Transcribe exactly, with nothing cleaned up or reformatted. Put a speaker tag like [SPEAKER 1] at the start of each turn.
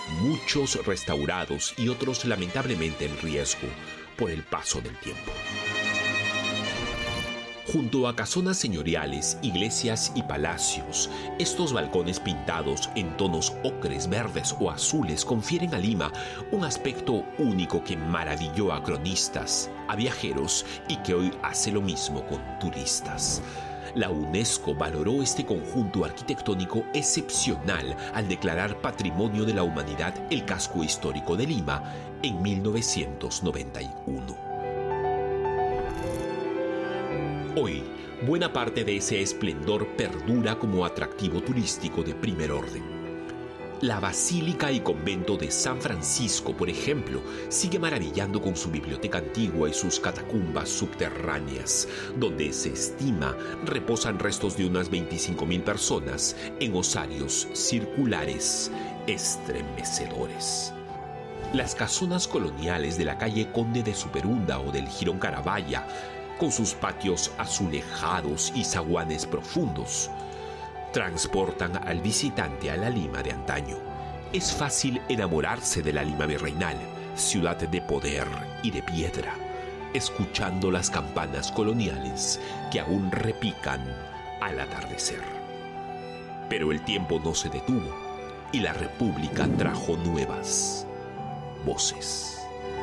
[SPEAKER 1] muchos restaurados y otros lamentablemente en riesgo por el paso del tiempo. Junto a casonas señoriales, iglesias y palacios, estos balcones pintados en tonos ocres, verdes o azules confieren a Lima un aspecto único que maravilló a cronistas, a viajeros y que hoy hace lo mismo con turistas. La UNESCO valoró este conjunto arquitectónico excepcional al declarar Patrimonio de la Humanidad el casco histórico de Lima en mil novecientos noventa y uno. Hoy, buena parte de ese esplendor perdura como atractivo turístico de primer orden. La Basílica y Convento de San Francisco, por ejemplo, sigue maravillando con su biblioteca antigua y sus catacumbas subterráneas, donde se estima reposan restos de unas veinticinco mil personas en osarios circulares estremecedores. Las casonas coloniales de la calle Conde de Superunda o del Jirón Carabaya, con sus patios azulejados y zaguanes profundos, transportan al visitante a la Lima de antaño. Es fácil enamorarse de la Lima virreinal, ciudad de poder y de piedra, escuchando las campanas coloniales que aún repican al atardecer. Pero el tiempo no se detuvo y la República trajo nuevas voces.